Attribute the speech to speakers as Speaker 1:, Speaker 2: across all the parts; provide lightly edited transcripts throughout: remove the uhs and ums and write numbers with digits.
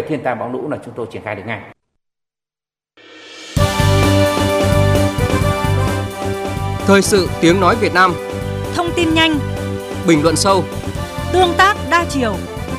Speaker 1: thiên tai bão lũ là chúng tôi triển khai được ngay.
Speaker 2: Thời sự tiếng nói Việt Nam.
Speaker 3: Thông tin nhanh,
Speaker 2: bình luận sâu,
Speaker 3: tương tác đa chiều.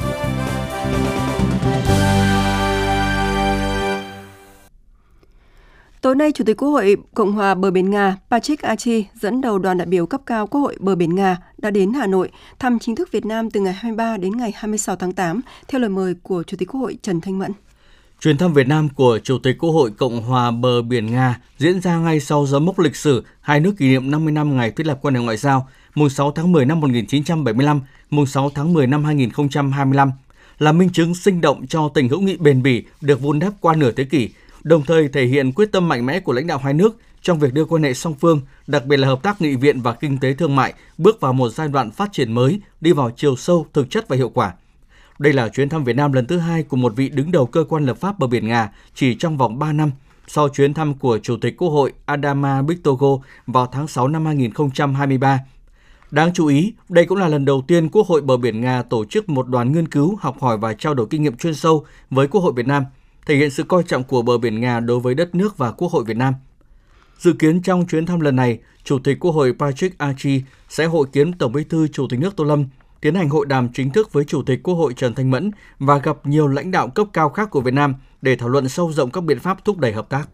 Speaker 4: Tối nay, Chủ tịch Quốc hội Cộng hòa Bờ Biển Nga Patrick Achi dẫn đầu đoàn đại biểu cấp cao Quốc hội Bờ Biển Nga đã đến Hà Nội thăm chính thức Việt Nam từ ngày 23 đến ngày 26 tháng 8, theo lời mời của Chủ tịch Quốc hội Trần Thanh Mẫn.
Speaker 5: Chuyến thăm Việt Nam của Chủ tịch Quốc hội Cộng hòa Bờ Biển Nga diễn ra ngay sau dấu mốc lịch sử hai nước kỷ niệm 50 năm ngày thiết lập quan hệ ngoại giao, mùng 6 tháng 10 năm 1975, mùng 6 tháng 10 năm 2025, là minh chứng sinh động cho tình hữu nghị bền bỉ được vun đắp qua nửa thế kỷ, đồng thời thể hiện quyết tâm mạnh mẽ của lãnh đạo hai nước trong việc đưa quan hệ song phương, đặc biệt là hợp tác nghị viện và kinh tế thương mại, bước vào một giai đoạn phát triển mới, đi vào chiều sâu, thực chất và hiệu quả. Đây là chuyến thăm Việt Nam lần thứ hai của một vị đứng đầu cơ quan lập pháp bờ biển Nga chỉ trong vòng 3 năm, sau chuyến thăm của Chủ tịch Quốc hội Adama Bictogo vào tháng 6 năm 2023. Đáng chú ý, đây cũng là lần đầu tiên Quốc hội Bờ biển Nga tổ chức một đoàn nghiên cứu, học hỏi và trao đổi kinh nghiệm chuyên sâu với Quốc hội Việt Nam, thể hiện sự coi trọng của bờ biển Nga đối với đất nước và Quốc hội Việt Nam. Dự kiến trong chuyến thăm lần này, Chủ tịch Quốc hội Patrick Achi sẽ hội kiến Tổng Bí thư Chủ tịch nước Tô Lâm, tiến hành hội đàm chính thức với Chủ tịch Quốc hội Trần Thanh Mẫn và gặp nhiều lãnh đạo cấp cao khác của Việt Nam để thảo luận sâu rộng các biện pháp thúc đẩy hợp tác.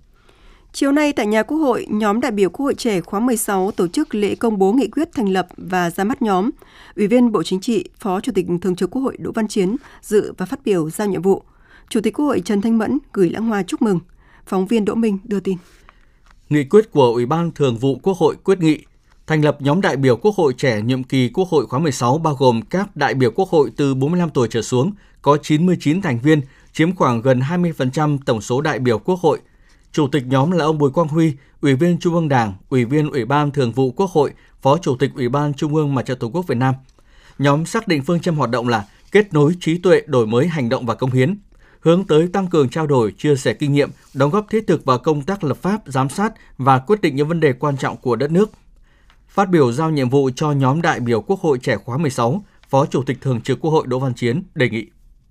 Speaker 4: Chiều nay tại nhà Quốc hội, nhóm đại biểu Quốc hội trẻ khóa 16 tổ chức lễ công bố nghị quyết thành lập và ra mắt nhóm. Ủy viên Bộ Chính trị, Phó Chủ tịch Thường trực Quốc hội Đỗ Văn Chiến dự và phát biểu giao nhiệm vụ. Chủ tịch Quốc hội Trần Thanh Mẫn gửi lãng hoa chúc mừng. Phóng viên Đỗ Minh đưa tin.
Speaker 5: Nghị quyết của Ủy ban Thường vụ Quốc hội quyết nghị thành lập nhóm đại biểu Quốc hội trẻ nhiệm kỳ Quốc hội khóa 16 bao gồm các đại biểu Quốc hội từ 45 tuổi trở xuống, có 99 thành viên, chiếm khoảng gần 20% tổng số đại biểu Quốc hội. Chủ tịch nhóm là ông Bùi Quang Huy, Ủy viên Trung ương Đảng, Ủy viên Ủy ban Thường vụ Quốc hội, Phó Chủ tịch Ủy ban Trung ương Mặt trận Tổ quốc Việt Nam. Nhóm xác định phương châm hoạt động là kết nối trí tuệ, đổi mới hành động và công hiến, hướng tới tăng cường trao đổi, chia sẻ kinh nghiệm, đóng góp thiết thực vào công tác lập pháp, giám sát và quyết định những vấn đề quan trọng của đất nước. Phát biểu giao nhiệm vụ cho nhóm đại biểu Quốc hội trẻ khóa 16, Phó Chủ tịch Thường trực Quốc hội Đỗ Văn Chiến đề nghị.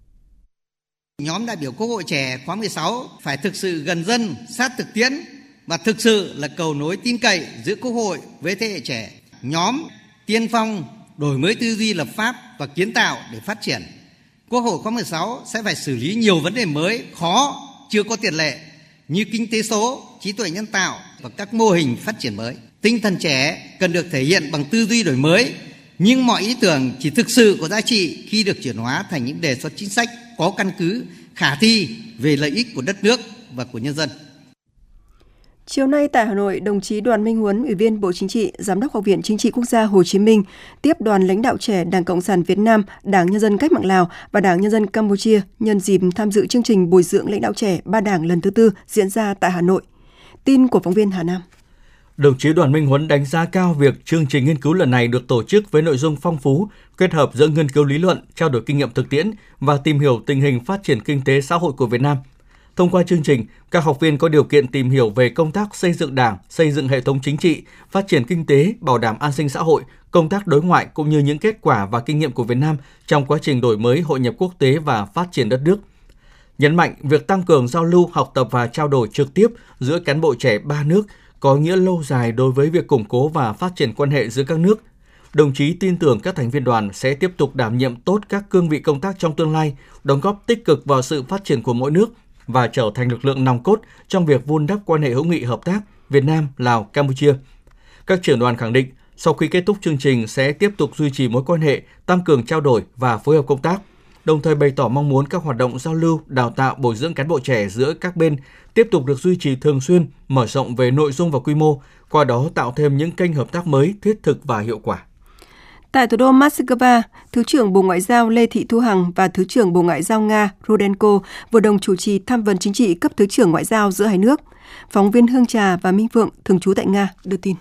Speaker 6: Nhóm đại biểu Quốc hội trẻ khóa 16 phải thực sự gần dân, sát thực tiễn và thực sự là cầu nối tin cậy giữa Quốc hội với thế hệ trẻ. Nhóm tiên phong, đổi mới tư duy lập pháp và kiến tạo để phát triển. Quốc hội khóa 16 sẽ phải xử lý nhiều vấn đề mới, khó, chưa có tiền lệ như kinh tế số, trí tuệ nhân tạo và các mô hình phát triển mới. Tinh thần trẻ cần được thể hiện bằng tư duy đổi mới, nhưng mọi ý tưởng chỉ thực sự có giá trị khi được chuyển hóa thành những đề xuất chính sách có căn cứ, khả thi về lợi ích của đất nước và của nhân dân.
Speaker 4: Chiều nay tại Hà Nội, đồng chí Đoàn Minh Huấn, Ủy viên Bộ Chính trị, Giám đốc Học viện Chính trị Quốc gia Hồ Chí Minh tiếp đoàn lãnh đạo trẻ Đảng Cộng sản Việt Nam, Đảng Nhân dân Cách mạng Lào và Đảng Nhân dân Campuchia nhân dịp tham dự chương trình bồi dưỡng lãnh đạo trẻ ba đảng lần thứ 4 diễn ra tại Hà Nội. Tin của phóng viên Hà Nam.
Speaker 5: Đồng chí Đoàn Minh Huấn đánh giá cao việc chương trình nghiên cứu lần này được tổ chức với nội dung phong phú, kết hợp giữa nghiên cứu lý luận, trao đổi kinh nghiệm thực tiễn và tìm hiểu tình hình phát triển kinh tế xã hội của Việt Nam. Thông qua chương trình, các học viên có điều kiện tìm hiểu về công tác xây dựng Đảng, xây dựng hệ thống chính trị, phát triển kinh tế, bảo đảm an sinh xã hội, công tác đối ngoại cũng như những kết quả và kinh nghiệm của Việt Nam trong quá trình đổi mới, hội nhập quốc tế và phát triển đất nước. Nhấn mạnh việc tăng cường giao lưu, học tập và trao đổi trực tiếp giữa cán bộ trẻ ba nước có nghĩa lâu dài đối với việc củng cố và phát triển quan hệ giữa các nước. Đồng chí tin tưởng các thành viên đoàn sẽ tiếp tục đảm nhiệm tốt các cương vị công tác trong tương lai, đóng góp tích cực vào sự phát triển của mỗi nước và trở thành lực lượng nòng cốt trong việc vun đắp quan hệ hữu nghị hợp tác Việt Nam, Lào, Campuchia. Các trưởng đoàn khẳng định, sau khi kết thúc chương trình sẽ tiếp tục duy trì mối quan hệ, tăng cường trao đổi và phối hợp công tác, đồng thời bày tỏ mong muốn các hoạt động giao lưu, đào tạo, bồi dưỡng cán bộ trẻ giữa các bên tiếp tục được duy trì thường xuyên, mở rộng về nội dung và quy mô, qua đó tạo thêm những kênh hợp tác mới, thiết thực và hiệu quả.
Speaker 4: Tại thủ đô Moscow, Thứ trưởng Bộ Ngoại giao Lê Thị Thu Hằng và Thứ trưởng Bộ Ngoại giao Nga Rudenko vừa đồng chủ trì tham vấn chính trị cấp Thứ trưởng Ngoại giao giữa hai nước. Phóng viên Hương Trà và Minh Phượng, thường trú tại Nga, đưa tin.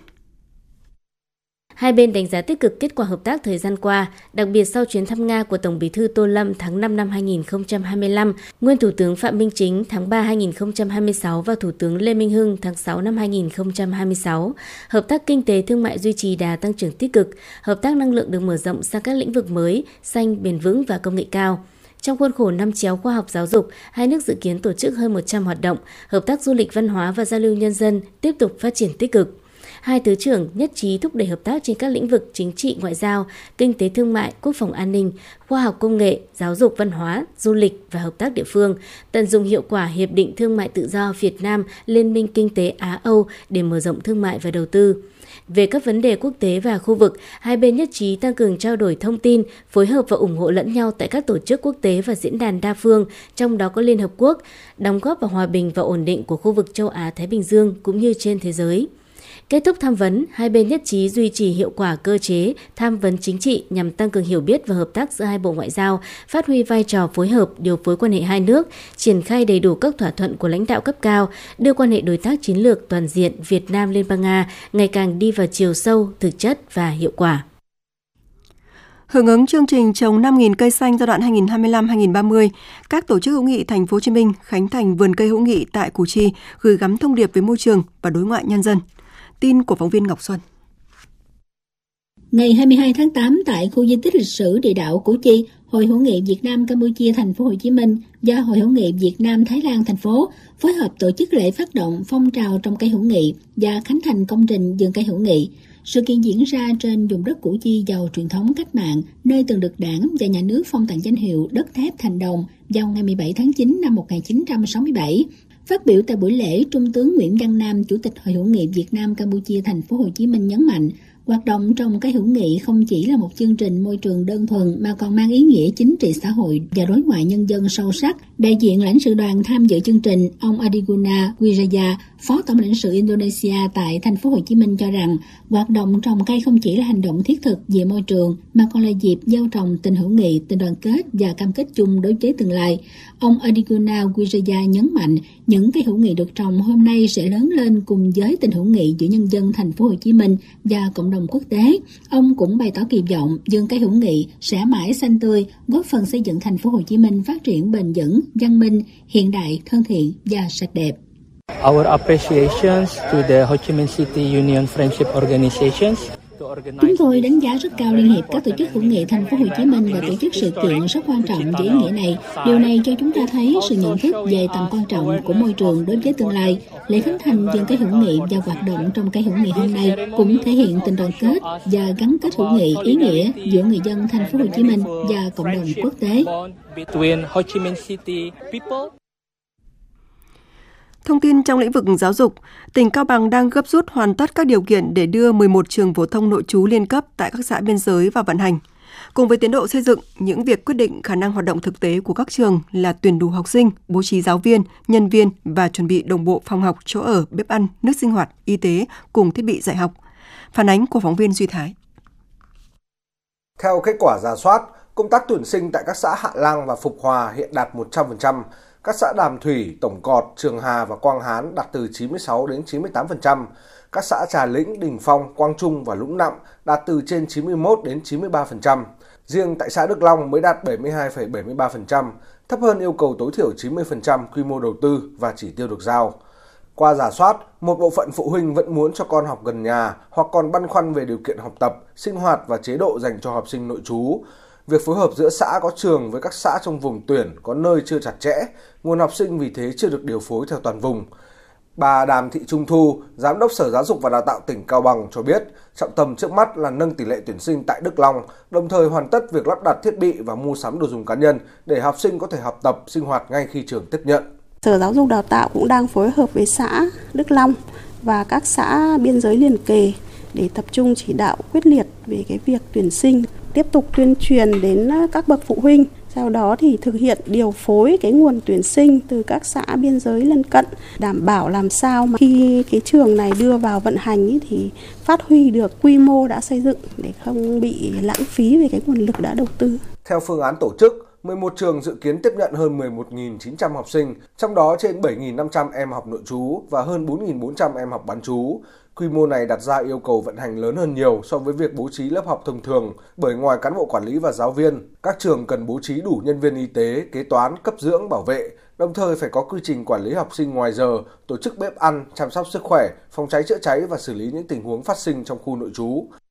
Speaker 7: Hai bên đánh giá tích cực kết quả hợp tác thời gian qua, đặc biệt sau chuyến thăm Nga của Tổng Bí thư Tô Lâm tháng 5 năm 2025, nguyên Thủ tướng Phạm Minh Chính tháng 3 2026 và Thủ tướng Lê Minh Hưng tháng 6 năm 2026. Hợp tác kinh tế thương mại duy trì đà tăng trưởng tích cực, hợp tác năng lượng được mở rộng sang các lĩnh vực mới, xanh, bền vững và công nghệ cao. Trong khuôn khổ năm chéo khoa học giáo dục, hai nước dự kiến tổ chức hơn 100 hoạt động, hợp tác du lịch văn hóa và giao lưu nhân dân tiếp tục phát triển tích cực. Hai thứ trưởng nhất trí thúc đẩy hợp tác trên các lĩnh vực chính trị, ngoại giao, kinh tế thương mại, quốc phòng an ninh, khoa học công nghệ, giáo dục văn hóa, du lịch và hợp tác địa phương, tận dụng hiệu quả Hiệp định Thương mại Tự do Việt Nam Liên minh Kinh tế Á-Âu để mở rộng thương mại và đầu tư. Về các vấn đề quốc tế và khu vực, hai bên nhất trí tăng cường trao đổi thông tin, phối hợp và ủng hộ lẫn nhau tại các tổ chức quốc tế và diễn đàn đa phương, trong đó có Liên Hợp Quốc, đóng góp vào hòa bình và ổn định của khu vực châu Á-Thái Bình Dương cũng như trên thế giới. Kết thúc tham vấn, hai bên nhất trí duy trì hiệu quả cơ chế tham vấn chính trị nhằm tăng cường hiểu biết và hợp tác giữa hai bộ ngoại giao, phát huy vai trò phối hợp, điều phối quan hệ hai nước, triển khai đầy đủ các thỏa thuận của lãnh đạo cấp cao, đưa quan hệ đối tác chiến lược toàn diện Việt Nam-Liên bang Nga ngày càng đi vào chiều sâu, thực chất và hiệu quả.
Speaker 4: Hưởng ứng chương trình trồng 5.000 cây xanh giai đoạn 2025-2030, các tổ chức hữu nghị Thành phố Hồ Chí Minh khánh thành vườn cây hữu nghị tại Củ Chi, gửi gắm thông điệp về môi trường và đối ngoại nhân dân. Tin của phóng viên Ngọc Xuân.
Speaker 8: Ngày 22 tháng 8 tại khu di tích lịch sử địa đạo Củ Chi, Hội hữu nghị Việt Nam Campuchia Thành phố Hồ Chí Minh và Hội hữu nghị Việt Nam Thái Lan thành phố phối hợp tổ chức lễ phát động phong trào trồng cây hữu nghị và khánh thành công trình vườn cây hữu nghị. Sự kiện diễn ra trên vùng đất Củ Chi giàu truyền thống cách mạng, nơi từng được Đảng và Nhà nước phong tặng danh hiệu đất thép Thành Đồng vào ngày 17 tháng 9 năm 1967. Phát biểu tại buổi lễ, Trung tướng Nguyễn Văn Nam, Chủ tịch Hội hữu nghị Việt Nam Campuchia Thành phố Hồ Chí Minh nhấn mạnh, hoạt động trồng cây hữu nghị không chỉ là một chương trình môi trường đơn thuần mà còn mang ý nghĩa chính trị xã hội và đối ngoại nhân dân sâu sắc. Đại diện lãnh sự đoàn tham dự chương trình, ông Adiguna Wijaya, Phó Tổng lãnh sự Indonesia tại Thành phố Hồ Chí Minh cho rằng, hoạt động trồng cây không chỉ là hành động thiết thực về môi trường mà còn là dịp gieo trồng tình hữu nghị, tình đoàn kết và cam kết chung đối với tương lai. Ông Adiguna Wijaya nhấn mạnh, những cây hữu nghị được trồng hôm nay sẽ lớn lên cùng với tình hữu nghị giữa nhân dân Thành phố Hồ Chí Minh và cộng đồng quốc tế. Ông cũng bày tỏ kỳ vọng vườn cây hữu nghị sẽ mãi xanh tươi, góp phần xây dựng Thành phố Hồ Chí Minh phát triển bền vững, văn minh, hiện đại, thân thiện và sạch đẹp.
Speaker 9: Our appreciations to the Ho Chi Minh City Union Friendship Organizations.
Speaker 8: Chúng tôi đánh giá rất cao Liên hiệp các tổ chức hữu nghị Thành phố Hồ Chí Minh và tổ chức sự kiện rất quan trọng với ý nghĩa này. Điều này cho chúng ta thấy sự nhận thức về tầm quan trọng của môi trường đối với tương lai. Lễ khánh thành vườn cây hữu nghị và hoạt động trong cây hữu nghị hôm nay cũng thể hiện tình đoàn kết và gắn kết hữu nghị ý nghĩa giữa người dân Thành phố Hồ Chí Minh và cộng đồng quốc tế.
Speaker 4: Thông tin trong lĩnh vực giáo dục, tỉnh Cao Bằng đang gấp rút hoàn tất các điều kiện để đưa 11 trường phổ thông nội trú liên cấp tại các xã biên giới vào vận hành. Cùng với tiến độ xây dựng, những việc quyết định khả năng hoạt động thực tế của các trường là tuyển đủ học sinh, bố trí giáo viên, nhân viên và chuẩn bị đồng bộ phòng học, chỗ ở, bếp ăn, nước sinh hoạt, y tế cùng thiết bị dạy học. Phản ánh của phóng viên Duy Thái.
Speaker 10: Theo kết quả rà soát, công tác tuyển sinh tại các xã Hạ Lang và Phục Hòa hiện đạt 100%. Các xã Đàm Thủy, Tổng Cọt, Trường Hà và Quang Hán đạt từ 96 đến 98%. Các xã Trà Lĩnh, Đình Phong, Quang Trung và Lũng Nặng đạt từ trên 91 đến 93%. Riêng tại xã Đức Long mới đạt 72,73%, thấp hơn yêu cầu tối thiểu 90% quy mô đầu tư và chỉ tiêu được giao. Qua rà soát, một bộ phận phụ huynh vẫn muốn cho con học gần nhà hoặc còn băn khoăn về điều kiện học tập, sinh hoạt và chế độ dành cho học sinh nội trú. Việc phối hợp giữa xã có trường với các xã trong vùng tuyển có nơi chưa chặt chẽ, nguồn học sinh vì thế chưa được điều phối theo toàn vùng. Bà Đàm Thị Trung Thu, Giám đốc Sở Giáo dục và Đào tạo tỉnh Cao Bằng cho biết, trọng tâm trước mắt là nâng tỷ lệ tuyển sinh tại Đức Long, đồng thời hoàn tất việc lắp đặt thiết bị và mua sắm đồ dùng cá nhân để học sinh có thể học tập, sinh hoạt ngay khi trường tiếp nhận.
Speaker 11: Sở Giáo dục Đào tạo cũng đang phối hợp với xã Đức Long và các xã biên giới liền kề để tập trung chỉ đạo quyết liệt về cái việc tuyển sinh, tiếp tục tuyên truyền đến các bậc phụ huynh. Sau đó thì thực hiện điều phối cái nguồn tuyển sinh từ các xã biên giới lân cận, đảm bảo làm sao mà khi cái trường này đưa vào vận hành ý, thì phát huy được quy mô đã xây dựng để không bị lãng phí về cái nguồn lực đã đầu tư.
Speaker 10: Theo phương án tổ chức, 11 trường dự kiến tiếp nhận hơn 11.900 học sinh, trong đó trên 7.500 em học nội trú và hơn 4.400 em học bán trú. Quy mô này đặt ra yêu cầu vận hành lớn hơn nhiều so với việc bố trí lớp học thông thường, bởi ngoài cán bộ quản lý và giáo viên, các trường cần bố trí đủ nhân viên y tế, kế toán, cấp dưỡng, bảo vệ, đồng thời phải có quy trình quản lý học sinh ngoài giờ, tổ chức bếp ăn, chăm sóc sức khỏe, phòng cháy chữa cháy và xử lý những tình huống phát sinh trong khu nội trú.